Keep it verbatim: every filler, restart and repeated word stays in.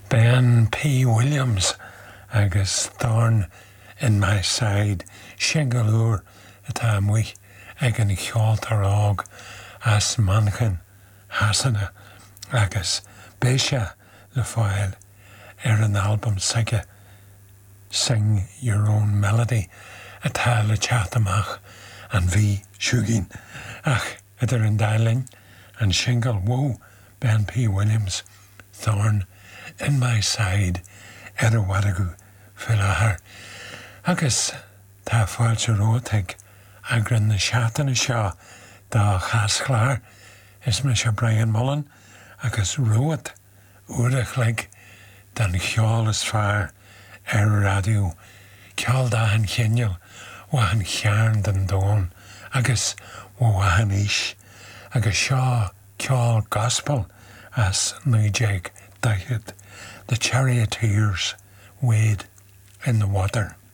Ben P. Williams agus Thorn in My Side singalúr atá muoi ag an cheoltar ág as manchan hasanna agus béise le fáil ar an album saige Sing Your Own Melody atá le teatamach an bhí siúgin ach idir an daling an single Whoa Ben P. Williams Thorn in My Side ar a wadagu filathair agus tá fáilte rót ag agran na seatain seo dá chascláir is me se Brian Mullen agus rót uirich le den cheol is fearr ar radio ceol da an cheanneal wahan chearn den dón agus wahan is agus seo ceol gospel as nuideag daichid The Charioteers wade in the water.